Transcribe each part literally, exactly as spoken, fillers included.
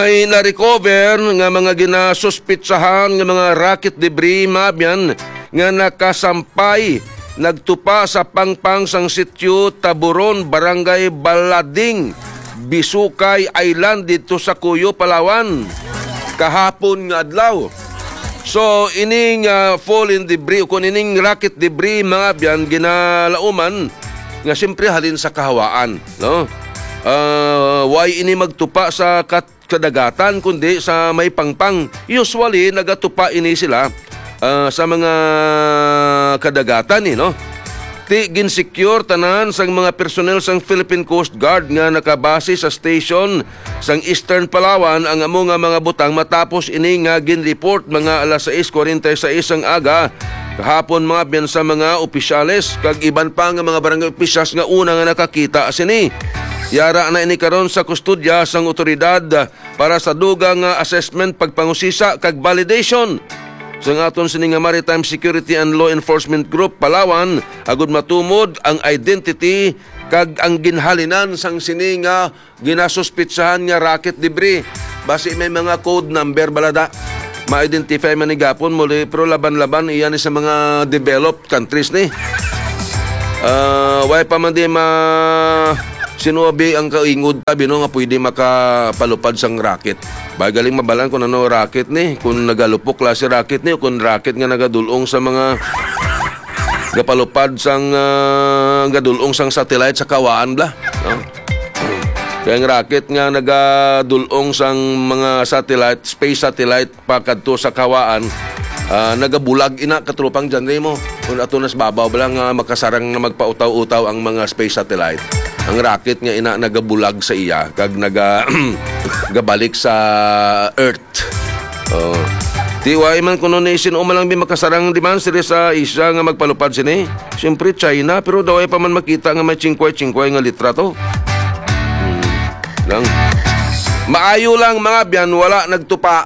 May na-recover nga mga ginasuspitsahan nga mga rocket debris mabyan nga nakasampay nagtupa sa pangpang sang sityo Taburon, Barangay Balading, Bisukay Island dito sa Cuyo, Palawan. Kahapon nga adlaw. So ining uh, fallen debris o kung ining rocket debris mga byan ginalauman nga siyempre halin sa kahawaan, no? Uh, why ini magtupa sa kat kadagatan kundi sa may pangpang. Usually nagatupa ini sila uh, sa mga kadagatan eh, no? Ti ginsecure tanan sang mga personnel sang Philippine Coast Guard nga nakabase sa station sang Eastern Palawan ang amo nga mga butang matapos ini nga gin-report mga alas sais kuwarenta y sais ang aga kahapon mga biyan sa mga opisyales kag iban pa nga mga barangay opisyals nga una nga nakakita sini. Yara na ini karon sa kustodya sang otoridad para sa dugang assessment, pagpangusisa kag validation. Sa aton sini nga Maritime Security and Law Enforcement Group Palawan agud matumod ang identity kag ang ginhalinan sang sini nga ginasuspitsahan nga rocket debris. Basi may mga code number balada. Ma-identify man ni gapon muli pero laban-laban iyan sa mga developed countries ni. Uh, way pa man di ma sinuwabi ang kaingod tabi no nga pwede makapalupad sang racket. Bagaling mabalan kung ano racket ni, kung nagalupok klase racket ni, kung racket nga nagadulong sa mga gapalupad sang uh, gadulong sang satellite sa kawaan bla. No? Kaya ang racket nga nagadulong sang mga satellite, space satellite pakadto sa kawaan, uh, nagabulag ina katrupang dyan mo. Kung ato nas babaw bala nga makasarang na magpautaw-utaw ang mga space satellite. Ang rocket nga ina nagabulag sa iya kag naga gabalik sa Earth. Oh. Tiwai man kuno nation o malang bi makasarang diman sila sa Asia nga magpalupad sini. Siyempre China pero daw ay pa man makita nga may chingkway-chingkway nga litra to. Hmm. Lang. Maayo lang mga biyan wala nagtupa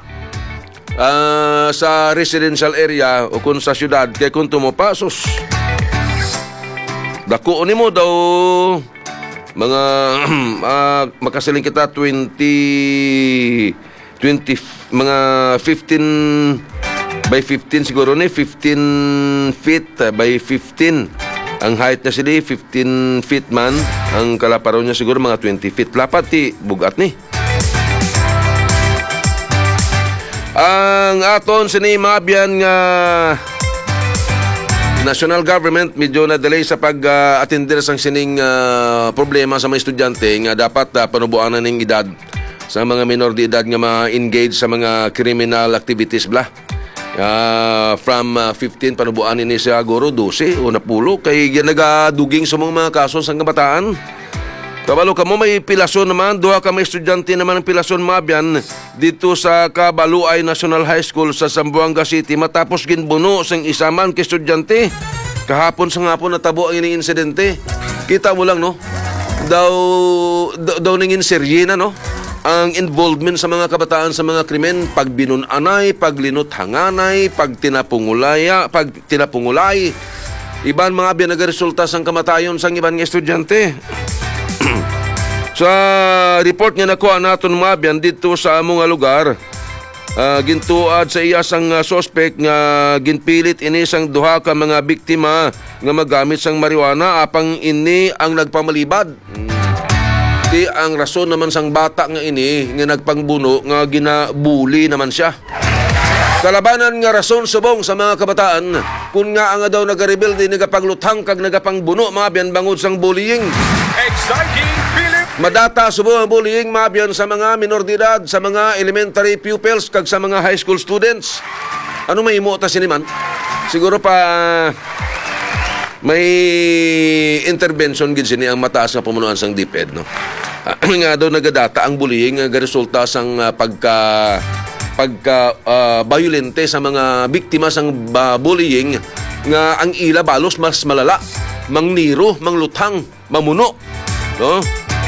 uh, sa residential area o kung sa syudad kay kung tumopasos. Dako ni mo daw mga uh, makasiling kita twenty twenty mga fifteen by fifteen siguro ni fifteen feet uh, by fifteen ang height na sila fifteen feet man ang kalaparo niya siguro mga twenty feet lapat ti bugat ni ang aton sini mabyan nga national government medyo na-delay sa pag-attender uh, sang sining uh, problema sa mga estudyante nga dapat uh, panubuanan ng edad sa mga minor de edad nga ma-engage sa mga criminal activities bla. Uh, from uh, fifteen panubuan ini siya guro twelve o napulo kay nagaduging sa mga kaso sang kabataan. Kabalo kamo may pilasyon naman, duha ka may estudyante naman ang pilasyon mabyan dito sa Kabaluay National High School sa Zamboanga City matapos ginbuno sang isa man ka estudyante. Kahapon sa ngapon natabo ang ining insidente. Kita mo lang no. Daw daw, daw ning serye na no. Ang involvement sa mga kabataan sa mga krimen, pag binunanay, paglinot hanganay, pag tinapungulaya, pag tinapungulay. Iban mga biyan nagaresulta sang kamatayon sang iban nga estudyante. Sa report nga nakuha naton mabyan dito sa among lugar, uh, gintuad sa iya sang uh, suspect nga ginpilit ini sang duha ka mga biktima nga magamit sang marijuana apang ini ang nagpamalibad. Hmm. Di ang rason naman sang bata nga ini nga nagpangbuno nga ginabuli naman siya. Kalabanan nga rason subong sa mga kabataan kun nga ang daw nagarebelde nagapangluthang kag nagapangbuno mabyan bangod sang bullying. Exciting Philip. Madata subong ang bullying mabyan sa mga minor de edad, sa mga elementary pupils kag sa mga high school students. Ano may imo ta siniman? Siguro pa may intervention gid sini ang mataas nga pamunuan sang DepEd no. Nga daw nagadata ang bullying nga resulta sang uh, pagka pagka uh, violente sa mga biktima sang uh, bullying nga ang ila balos mas malala, mangniro, mangluthang, mamuno, no?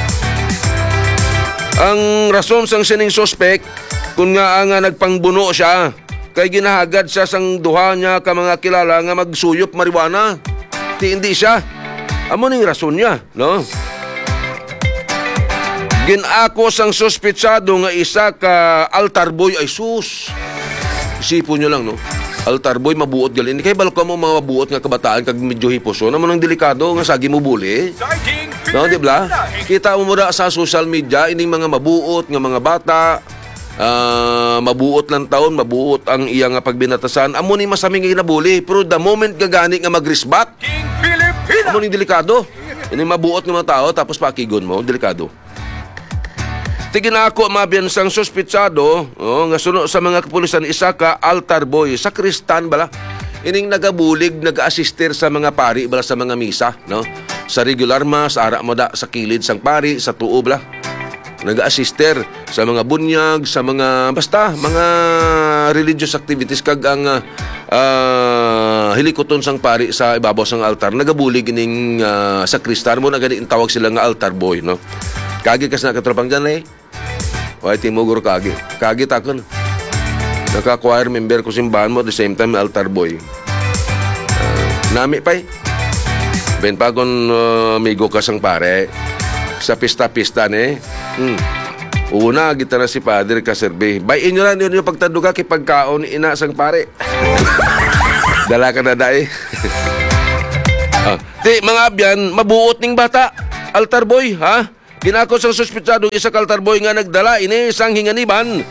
Ang rason sang sining suspect kun nga nga nagpangbuno siya kay ginahagad siya sang duha niya ka mga kilala nga magsuyop marijuana. Ti hindi siya. Amo ning rason niya, no? Ginako sang suspitsado nga isa ka altar boy ay sus. Isipon nyo lang, no? Altar boy, mabuot gali. Hindi kayo balok ka mo mga mabuot nga kabataan kag medyo hiposo. Naman ang delikado nga sagi mo buli. No, di ba? Kita mo muna sa social media, ining mga mabuot nga mga bata, uh, mabuot lang taon, mabuot ang iyang pagbinatasan. Amo ni masaming nga ginabuli. Pero the moment gagani nga mag-risbat, amo ni delikado. Ining mabuot nga mga tao, tapos pakigon mo, delikado. Tigin ako mabiyan sang suspitsado oh, nga suno sa mga kapulisan isa ka altar boy sa Kristan bala. Ining nagabulig, nag-assister sa mga pari bala sa mga misa, no? Sa regular mass, ara mo da sa kilid sang pari, sa tuo bala. Nag-assister sa mga bunyag, sa mga basta mga religious activities kag ang uh, hilikoton sang pari sa ibabaw sang altar. Nagabulig ining uh, sa Kristan mo na gani tawag sila nga altar boy, no? Kagi kas na katropang dyan eh. Why timugor kagi. Kagi takon. Naka-choir member ko simbahan mo at the same time altar boy. Uh, nami pa'y. Ben pa kung uh, migo ka sang pare. Sa pista-pista ni. Hmm. Una, kita na si Padre kaserbe. Bayin nyo lang yun yung pagtando ka kipagkaon ina sang pare. Dala ka na dahi. ah. Di, mga abyan, mabuot ning bata. Altar boy, ha? Ginako sang suspitsado isa ka altar boy nga nagdala ini isang hinganiban.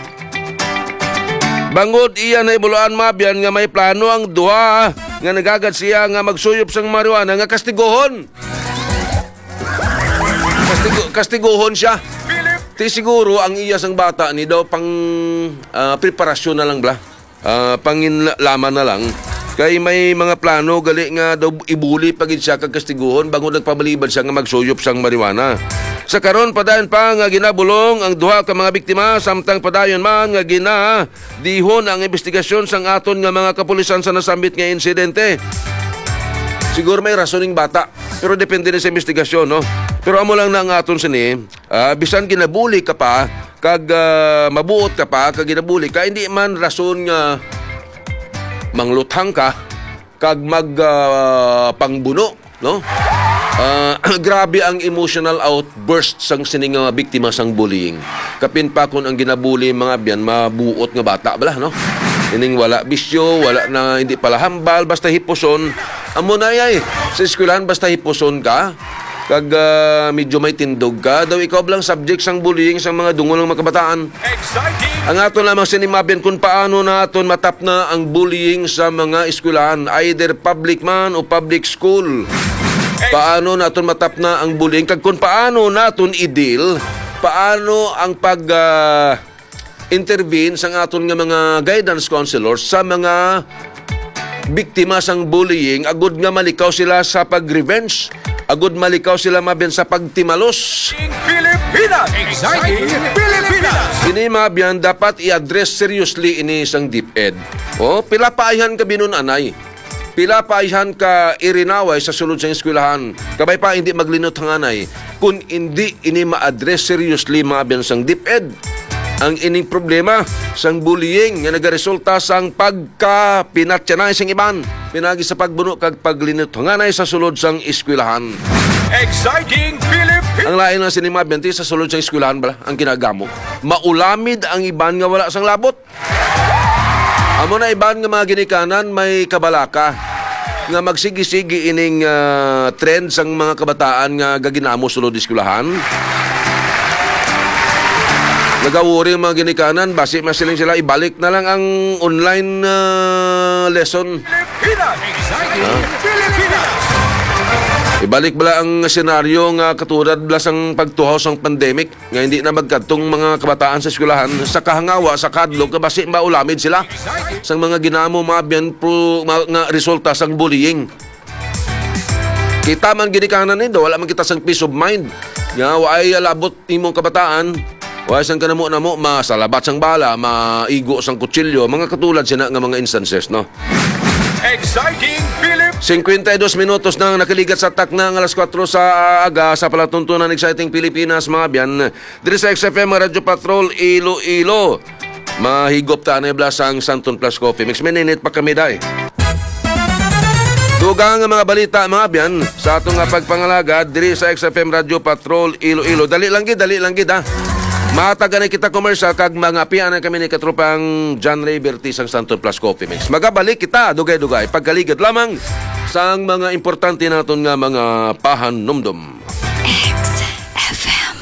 Bangod iya na ibuluan mabyan nga may plano ang duha nga nagagad siya nga magsuyop sang marijuana nga kastigohon. Kastigo, kastigohon siya. Ti siguro ang iya sang bata ni daw pang uh, preparasyon na lang bla. Uh, panginlaman na lang. Kay may mga plano gali nga daw ibuli pagid siya kag kastiguhon bago nagpabalibad siya nga magsuyop sang marijuana. Sa karon padayon pa nga ginabulong ang duha ka mga biktima samtang padayon man nga ginadihon ang investigasyon sang aton nga mga kapulisan sa nasambit nga insidente. Siguro may rasoning bata pero depende na sa investigasyon, no? Pero amo lang na ang aton sini, uh, bisan ginabuli ka pa kag uh, mabuot ka pa kag ginabuli ka hindi man rason nga mangluthang ka kag mag uh, pangbuno, no? Uh, grabe ang emotional outburst sang sining nga biktima sang bullying. Kapin pa kun ang ginabuli mga biyan mabuot nga bata bala, no? Ining wala bisyo, wala na hindi pala hambal, basta hipuson. Amo na yay, sa eskwelahan basta hipuson ka kag uh, medyo may tindog ka, daw ikaw lang subject sang bullying sang mga dungol ng mga kabataan. Exciting! Ang aton lamang sinimabyan kung paano naton matap na ang bullying sa mga eskwelahan, either public man o public school. Paano naton matap na ang bullying, kag kung paano naton i-deal, paano ang pag uh, intervene sa aton nga mga guidance counselors sa mga biktima sang bullying, agud nga malikaw sila sa pag-revenge, agud malikaw sila mabyan sa pagtimalos. Pilipinas! Exciting Pilipinas! Ini mabyan dapat i-address seriously ini sang DepEd. O, pila paayhan ka binun anay. Pila paayhan ka irinaway sa sulod sa eskwelahan. Kabay pa hindi maglinot ang anay. Kung hindi ini ma-address seriously mabyan sang DepEd ang ining problema sang bullying nga nagaresulta sang pagka-pinatyanay sang iban, pinagi sa pagbuno kag paglinutanganay sa sulod sang eskwelahan. Exciting Philippines! Ang lain nga sinimabyan ti sa sulod sang eskwelahan bala ang kinagamo. Maulamid ang iban nga wala sang labot. Amo na iban nga mga ginikanan may kabalaka nga magsigi-sigi ining uh, trend sang mga kabataan nga gaginamo sulod eskwelahan. Nagawuri ang mga ginikanan, basi masiling sila, ibalik na lang ang online uh, lesson. Pilipinas! Exciting Pilipinas! Ibalik bala ang senaryo nga katulad bala sang pagtuhaw sang pandemic nga hindi na magkadtong mga kabataan sa eskwelahan sa kahangawa, sa kadlog, basi maulamid sila sang mga ginamo mabyan pro nga resulta sang bullying. Kita man ginikanan nindo, wala man kita sang peace of mind. Nga, waay alabot imong kabataan. Wala sang kanamo na mo, masalabat sang bala, maigo sang kutsilyo, mga katulad sina nga mga instances, no? Exciting Philip! fifty-two minutos nang nakaligat sa tak na ng alas kwatro sa aga sa palatuntunan ng Exciting Pilipinas, mga biyan. Diri sa X F M Radio Patrol, Iloilo. Mahigop ta na blasang Santon Plus Coffee Mix. Meninit pa kami dahi. Dugang nga mga balita mga biyan sa atong nga pagpangalagad diri sa X F M Radio Patrol Iloilo. Dali lang gid, dali lang gid ha. Mataga na kita commercial kag mga pianan kami ni katropang John Ray Bertis ang Santon Plus Coffee Mix. Magabalik kita dugay-dugay pagkaligad lamang sa mga importante naton nga mga pahanumdum. X F M.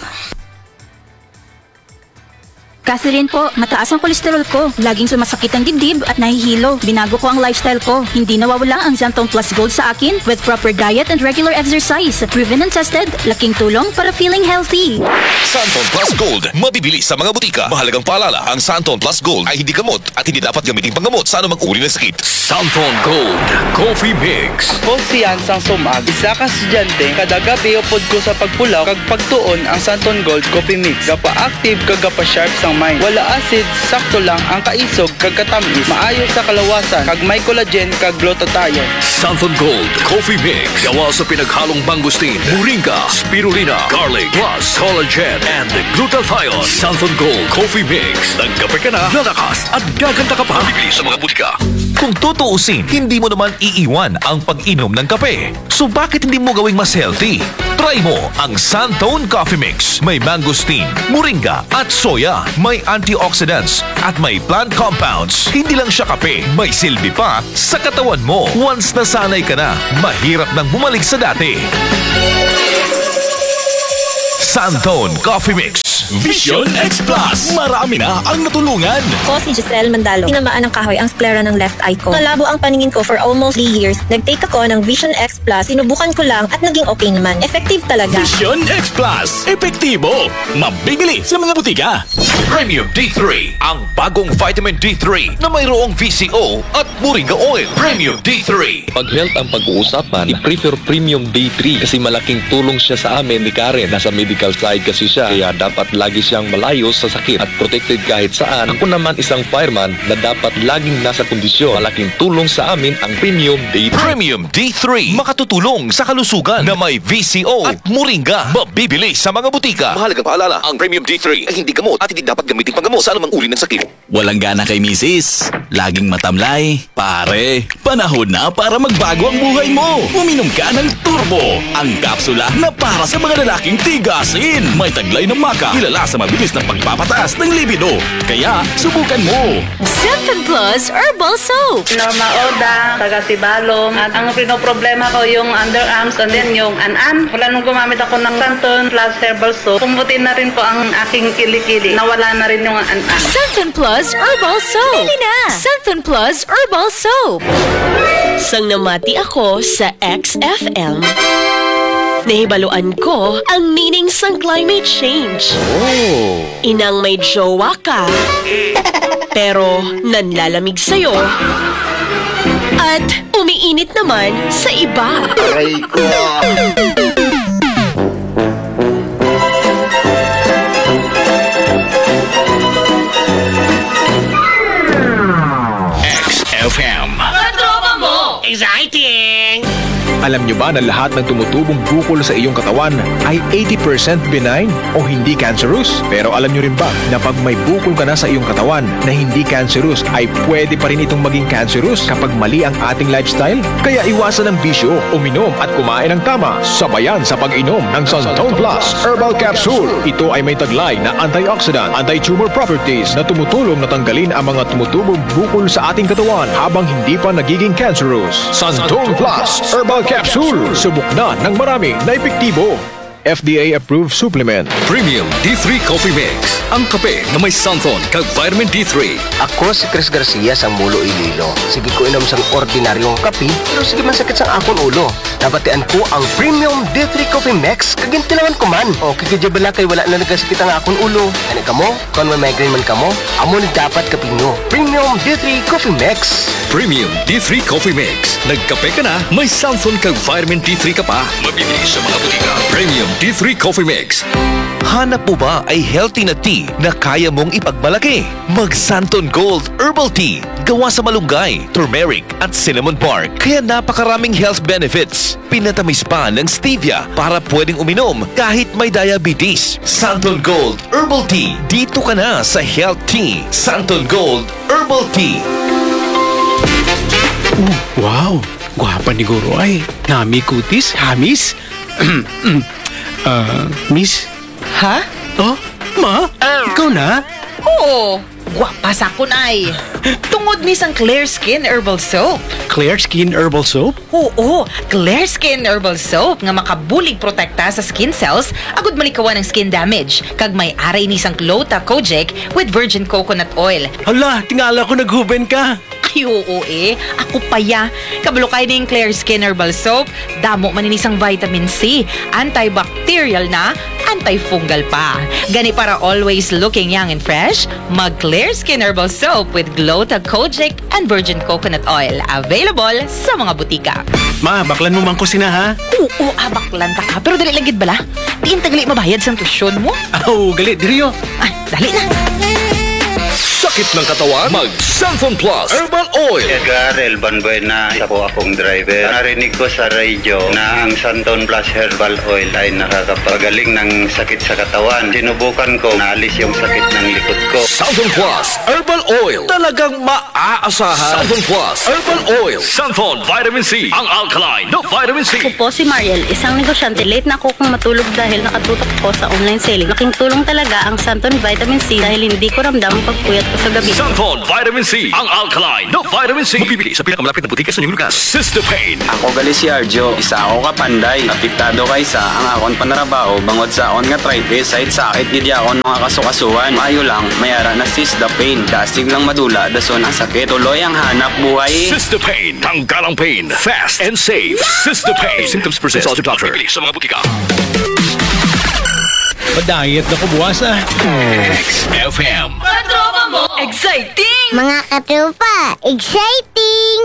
Catherine po, mataas ang kolesterol ko. Laging sumasakit ang dibdib at nahihilo. Binago ko ang lifestyle ko. Hindi nawawala ang Xantone Plus Gold sa akin with proper diet and regular exercise. Proven and tested, laking tulong para feeling healthy. Xantone Plus Gold, mabibili sa mga butika. Mahalagang paalala, ang Xantone Plus Gold ay hindi gamot at hindi dapat gamitin panggamot sa anumang uri ng sakit. Xantone Gold Coffee Mix. Ako si Hansang Sumag, isa ka estudyante, kada gabi upod ko sa pagpulaw, kag pagtuon ang Xantone Gold Coffee Mix. Gapa-active kag gapa-sharp sang mind. Wala acid, sakto lang ang kaisog kag katamis. Maayo sa kalawasan, kag may collagen kag glutathione. Xantone Gold Coffee Mix. Gawa sa pinaghalong mangustin, moringa, spirulina, garlic, plus collagen and glutathione. Xantone Gold Coffee Mix. Nagkape ka na, lalakas at gaganda ka pa. Bibili sa mga butika. Kung tutuusin, hindi mo naman iiwan ang pag-inom ng kape. So bakit hindi mo gawing mas healthy? Try mo ang Xantone Coffee Mix. May mangosteen, moringa at soya. May antioxidants at may plant compounds. Hindi lang siya kape, may silbi pa sa katawan mo. Once nasanay ka na, mahirap nang bumalik sa dati. Xantone Coffee Mix. Vision X Plus. Marami na ang natulungan. Ko si Giselle Mandalo. Tinamaan ng kahoy ang sclera ng left eye ko. Malabo ang paningin ko for almost three years. Nag-take ako ng Vision X Plus. Sinubukan ko lang at naging okay naman. Effective talaga. Vision X Plus. Epektibo. Mabibili sa mga butika. Premium D three. Ang bagong vitamin D three na mayroong V C O at moringa oil. Premium D three. Pag health ang pag-uusapan, i-prefer Premium D three kasi malaking tulong siya sa amin ni Karen. Nasa medical side kasi siya, kaya dapat lagi siyang malayo sa sakit at protected kahit saan. Ako naman isang fireman na dapat laging nasa kondisyon. Malaking tulong sa amin ang Premium D three. Premium D three. Makatutulong sa kalusugan na may V C O at moringa. Mabibili sa mga butika. Mahalagang paalala, ang Premium D three ay hindi gamot at hindi dapat gamitin panggamot sa anumang uri ng sakit. Walang gana kay misis. Laging matamlay. Pare, panahon na para magbago ang buhay mo. Uminom ka ng Turbo. Ang kapsula na para sa mga lalaking tigasin. May taglay ng maka. Kilala sa mabilis na pagpapataas ng libido. Kaya, subukan mo. Xantone Plus Herbal Soap. Norma Oda, taga Sibalom. At ang pinoproblema ko yung underarms and then yung an-an. Wala nung gumamit ako ng Xantone Plus Herbal Soap. Pumutin na rin po ang aking kilikili. Nawala na rin yung an-an. Xantone Plus Herbal Soap. Bili na! Xantone Plus Herbal Soap. Sang namati ako sa X F M, nahibaluan ko ang meaning sang climate change. Oh. Inang may jowa ka, pero nanlalamig sa'yo, at umiinit naman sa iba. Aray ko. X F M. Exciting! Alam nyo ba na lahat ng tumutubong bukol sa iyong katawan ay eighty percent benign o hindi cancerous? Pero alam nyo rin ba na pag may bukol ka na sa iyong katawan na hindi cancerous ay pwede pa rin itong maging cancerous kapag mali ang ating lifestyle? Kaya iwasan ang bisyo, uminom at kumain ng tama, sabayan sa pag-inom ng Xantone Plus Herbal Capsule. Ito ay may taglay na antioxidant, anti-tumor properties na tumutulong na tanggalin ang mga tumutubong bukol sa ating katawan habang hindi pa nagiging cancerous. Xantone Plus Herbal Capsule. Subok na ng marami na epektibo. F D A-approved supplement. Premium D three Coffee Mix. Ang kape na may Xantone kag vitamin D three. Ako si Chris Garcia sa Mulo, Iloilo. Sige ko inom sang ordinaryong kape, pero sige man sakit sang akon ulo. Nabatian ko ang Premium D three Coffee Mix. Kagintilangan ko man. O kikidya kay wala na nagkasakit ang akon ulo. Ano ka mo? Kung may migraine man ka mo, amo ni dapat kapinyo. Premium D three Coffee Mix. Premium D three Coffee Mix. Nagkape ka na, may Xantone kag vitamin D three ka pa. Mabibili sa mga butika. Premium D three Coffee Mix. Hanap mo ba ay healthy na tea na kaya mong ipagmalaki? Mag Xantone Gold Herbal Tea. Gawa sa malunggay, turmeric at cinnamon bark. Kaya napakaraming health benefits. Pinatamis pa ng stevia para pwedeng uminom kahit may diabetes. Xantone Gold Herbal Tea. Dito ka na sa Health Tea. Xantone Gold Herbal Tea. Wow! Gwapa ni Guro ay. Nami kutis, hamis. Ah, miss? Ha? Oh, ma? Ikaw na? Oo. Gwapa sa kun ay. Tungod ni sang Clear Skin Herbal Soap. Clear Skin Herbal Soap? Oo, Clear Skin Herbal Soap nga makabulig protekta sa skin cells agud malikawan ng skin damage. Kag may aray ni sang Glota Kojic with virgin coconut oil. Hala, tingala ko naghuben ka. Ay, oo eh. Ako pa ya. Kabalo kay ning Clear Skin Herbal Soap. Damo maninisang vitamin C. Antibacterial na, antifungal pa. Gani para always looking young and fresh, mag Clear Skin Herbal Soap with Glota Kojic and virgin coconut oil. Available sa mga butika. Ma, baklan mo man ko sina ha? Oo, abaklan ta ka. Pero dali lang gid bala. Diin tagali mabayad sa tusyon mo. Oh, gali, diriyo. Ay, dali na. Sakit ng katawan? Mag Santon Plus Herbal Oil. Edgar Elban Buena, isa po akong driver. Narinig ko sa radio na ang Santon Plus Herbal Oil ay nakakapagaling ng sakit sa katawan. Sinubukan ko, naalis yung sakit ng likod ko. Santon Plus Herbal Oil. Talagang maaasahan. Santon Plus Herbal Oil. Santon Vitamin C. Ang alkaline na vitamin C. Ako po si Mariel, isang negosyante. Late na ako kung matulog dahil nakatutok ko sa online selling. Laking tulong talaga ang Santon Vitamin C dahil hindi ko ramdam ang pagpuyat ko sa gabi. Santon Vitamin C. Ang alkaline na vitamin C. Mabibili sa pinakamalapit na butika sa inyong lugar. Sistopain. Ako gali si Arjo, isa ako kapanday. Apektado kay sa ang akon panarabaho bangod sa akon nga arthritis side sakit gid akon mga kasukasuan. Maayo lang, mayara na Sistopain. Dasig lang madula, dason ang sakit. Tuloy ang hanap buhay. Sistopain. Tanggal ang pain. Fast and safe. Sistopain. If symptoms persist, consult your doctor. Mabibili sa mga butika. Pa-diet na ko buwas ah. X F M. Katropa mo, exciting! Mga katropa, exciting!